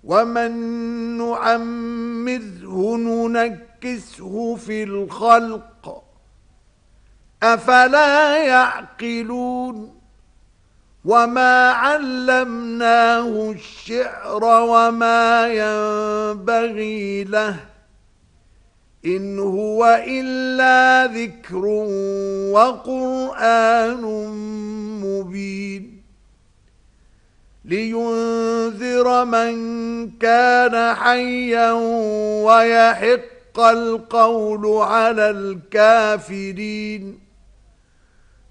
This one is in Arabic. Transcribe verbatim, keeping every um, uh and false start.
ومن نعمره ننكسه في الخلق أفلا يعقلون وما علمناه الشعر وما ينبغي له إن هو إلا ذكر وقرآن مبين لينذر من كان حيا ويحق القول على الكافرين